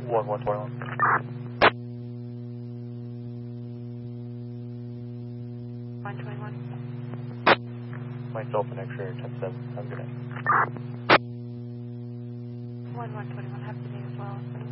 121. Myself and X-ray 10-7. Have a good day. 1121, have a good day as well.